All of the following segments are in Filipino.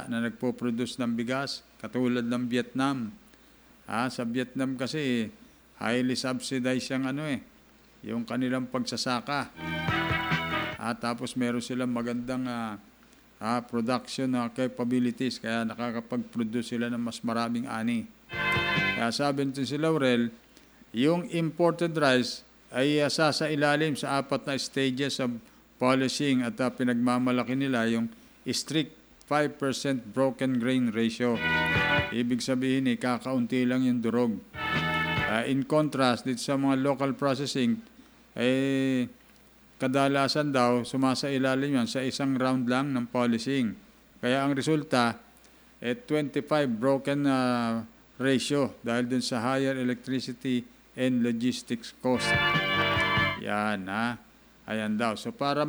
na nagpo-produce ng bigas, katulad ng Vietnam. Sa Vietnam kasi, highly subsidized yung yung kanilang pagsasaka. Tapos meron silang magandang production capabilities, kaya nakakapag-produce sila ng mas maraming ani. Kaya sabi nito si Laurel, yung imported rice ay sasailalim sa 4 na stages of polishing at pinagmamalaki nila yung strict 5% broken grain ratio. Ibig sabihin kakaunti lang yung durog. In contrast, dito sa mga local processing, kadalasan daw sumasailalim yan sa isang round lang ng polishing. Kaya ang resulta, 25 broken ratio dahil dun sa higher electricity and logistics cost. Yan ayan daw. So para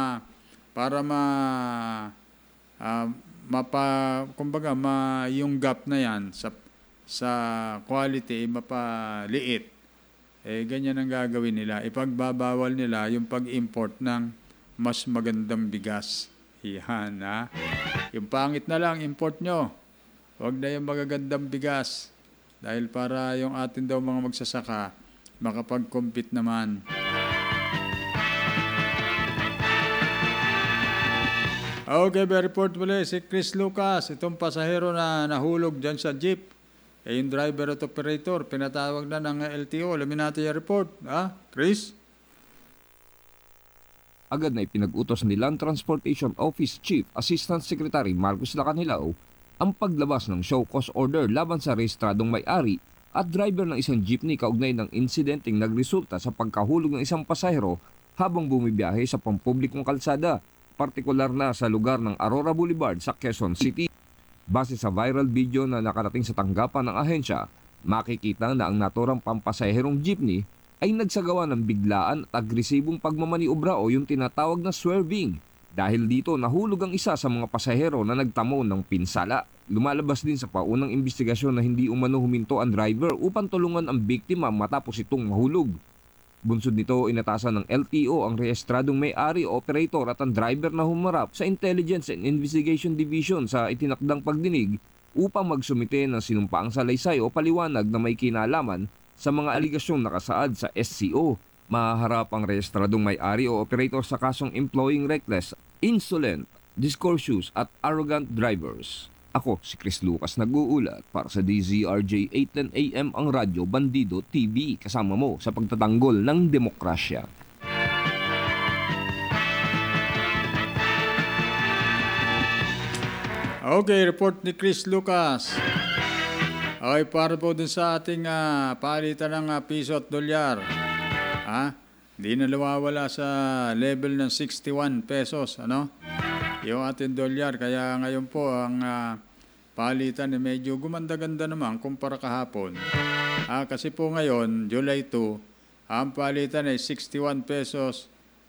yung gap na yan sa quality mapaliit, ganyan ang gagawin nila. Ipagbabawal nila yung pag-import ng mas magandang bigas. Yan Yung pangit na lang, import nyo. Huwag na yung magagandang bigas. Dahil para yung atin daw mga magsasaka, makapag-compete naman. Okay, may report muli si Chris Lucas. Itong pasahero na nahulog dyan sa jeep. Yung driver at operator, pinatawag na ng LTO. Alamin natin yung report. Chris? Agad na ipinag-utos ni Land Transportation Office Chief Assistant Secretary Marcos Lacanilao ang paglabas ng show cause order laban sa rehistradong may-ari at driver ng isang jeepney kaugnay ng insidenteng nagresulta sa pagkahulog ng isang pasahero habang bumibiyahe sa pampublikong kalsada, partikular na sa lugar ng Aurora Boulevard sa Quezon City. Base sa viral video na nakarating sa tanggapan ng ahensya, makikita na ang naturang pampasaherong jeepney ay nagsagawa ng biglaan at agresibong pagmamaniobra o yung tinatawag na swerving. Dahil dito nahulog ang isa sa mga pasahero na nagtamo ng pinsala. Lumalabas din sa paunang investigasyon na hindi umano huminto ang driver upang tulungan ang biktima matapos itong mahulog. Bunsod nito, inatasan ng LTO ang rehistradong may-ari, operator at ang driver na humarap sa Intelligence and Investigation Division sa itinakdang pagdinig upang magsumite ng sinumpaang salaysay o paliwanag na may kinalaman sa mga aligasyong nakasaad sa SCO. Mahaharap ang rehistradong may-ari o operator sa kasong employing reckless, insolent, discourteous at arrogant drivers. Ako si Chris Lucas nag-uulat para sa DZRJ 810 AM ang Radyo Bandido TV, kasama mo sa pagtatanggol ng demokrasya. Okay, report ni Chris Lucas. Okay, para po dun sa ating palitan ng piso at dolyar. Di na nawawala sa level ng 61 pesos, yung ating dolyar. Kaya ngayon po ang palitan medyo gumanda-ganda naman kumpara kahapon. Kasi po ngayon, July 2, ang palitan ay 61 pesos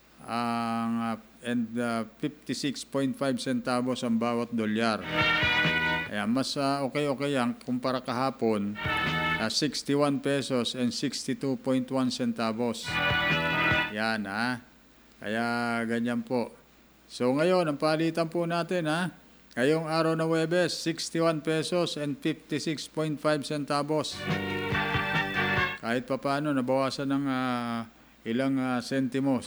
and 56.5 centavos ang bawat dolyar. Kaya mas okay yan kumpara kahapon, 61 pesos and 62.1 centavos. Yan Kaya ganyan po. So ngayon, ang palitan po natin ngayong araw na Huwebes, 61 pesos and 56.5 centavos. Kahit papaano, nabawasan ng ilang sentimos.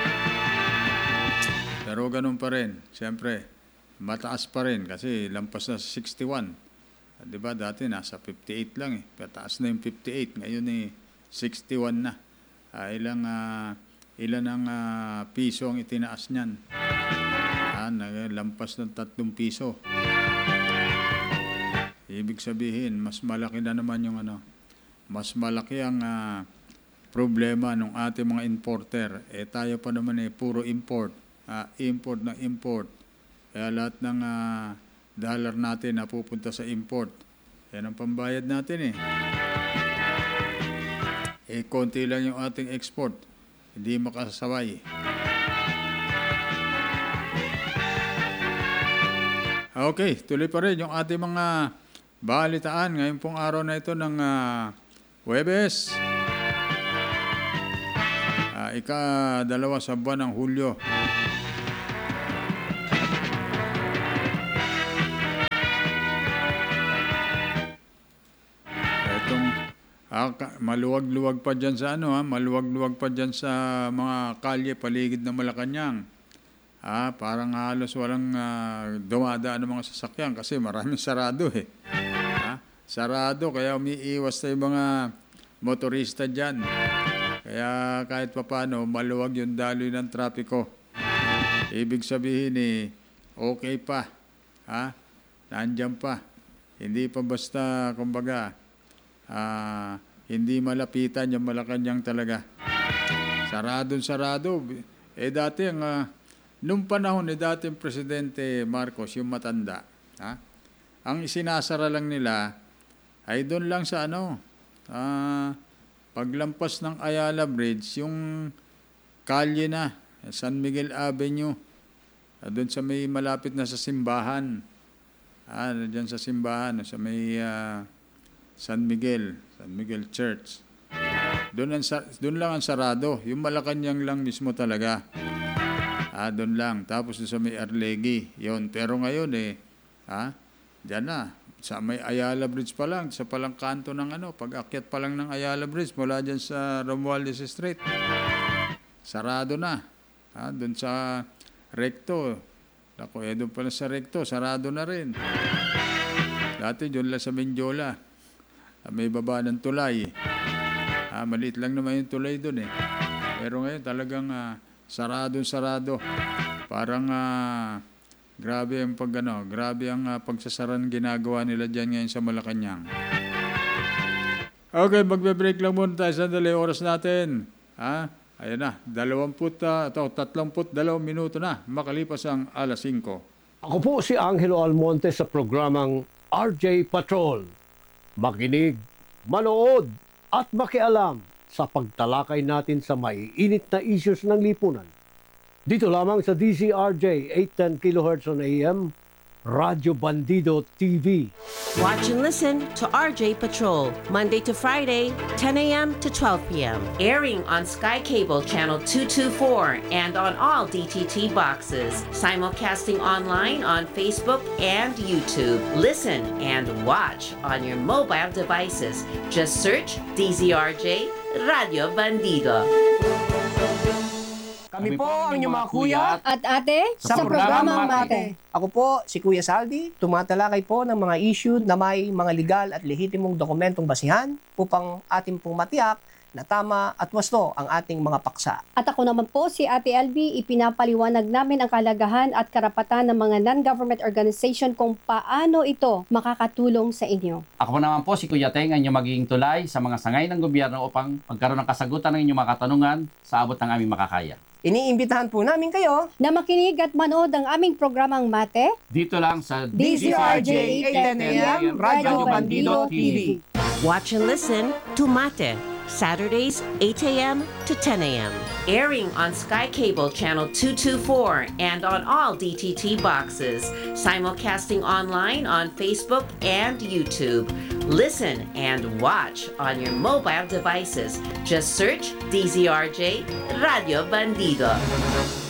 Pero ganun pa rin. Siyempre, mataas pa rin kasi lampas na 61. Diba dati nasa 58 lang Pataas na yung 58. Ngayon 61 na. Ilan ang piso ang itinaas niyan. Lampas ng 3 piso. Ibig sabihin, mas malaki na naman yung mas malaki ang problema ng ating mga importer. Tayo pa naman puro import. Import ng import. Kaya lahat ng dollar natin napupunta sa import. Yan ang pambayad natin konti lang yung ating export. Hindi makasaway. Okay, tuloy pa rin yung ating mga balitaan ngayon pong araw na ito ng Huwebes. Ika-2 sa buwan ng Hulyo. Maluwag-luwag pa dyan sa maluwag-luwag pa dyan sa mga kalye paligid ng Malacanang. Parang halos walang dumadaan ng mga sasakyan kasi maraming sarado eh. Sarado, kaya umiiwas na yung mga motorista dyan. Kaya kahit papano, maluwag yung daloy ng trapiko. Ibig sabihin okay pa. Nandyan pa. Hindi pa basta, kumbaga, hindi malapitan yung Malacanang talaga. Sarado. Dati nung panahon ni dating Presidente Marcos, yung matanda, ang isinasara lang nila ay doon lang sa paglampas ng Ayala Bridge, yung kalye na, San Miguel Avenue, doon sa may malapit na sa simbahan. Diyan sa simbahan, sa may San Miguel Church. Doon lang ang sarado. Yung Malacanang lang mismo talaga. Doon lang. Tapos sa may Arlegui. Yun. Pero ngayon diyan na. Sa may Ayala Bridge pa lang. Sa palang kanto ng pag-akyat pa lang ng Ayala Bridge mula dyan sa Romualdez Street. Sarado na. Doon sa Recto. Doon pala sa Recto. Sarado na rin. Dati doon lang sa Mendiola. May baba ng tulay. Maliit lang naman yung tulay doon eh. Pero ngayon talagang sarado. Parang grabe ang pagsasaran ginagawa nila dyan ngayon sa Malacanang. Okay, magbe-break lang muna tayo. Sandali, oras natin. Ayan na, 32 minuto na. Makalipas ang 5:00. Ako po si Angelo Almonte sa programang RJ Patrol. Makinig, manood, at makialam sa pagtalakay natin sa maiinit na issues ng lipunan. Dito lamang sa DZRJ 810 kHz on AM, Radyo Bandido TV. Watch and listen to RJ Patrol, Monday to Friday, 10 a.m. to 12 p.m. Airing on Sky Cable Channel 224 and on all DTT boxes. Simulcasting online on Facebook and YouTube. Listen and watch on your mobile devices. Just search DZRJ Radio Bandido. Kami po ang inyong mga kuya at ate sa programang Mate. Ako po si Kuya Saldi, tumatalakay po ng mga issue na may mga legal at lehitimong dokumentong basihan upang ating pong matiyak na tama at wasto ang ating mga paksa. At ako naman po si Ate LB, ipinapaliwanag namin ang kalagahan at karapatan ng mga non-government organization kung paano ito makakatulong sa inyo. Ako naman po si Kuya Teng, ang inyong magiging tulay sa mga sangay ng gobyerno upang magkaroon ng kasagutan ng inyong mga katanungan sa abot ng aming makakaya. Iniimbitahan po namin kayo Na makinig at manood ang aming programang Mate Dito lang sa DZRJ 810 AM, Radyo Bandido TV. Watch and listen to Mate, Saturdays 8 a.m. to 10 a.m. Airing on Sky Cable Channel 224 and on all DTT boxes. Simulcasting online on Facebook and YouTube. Listen and watch on your mobile devices. Just search DZRJ Radio Bandido.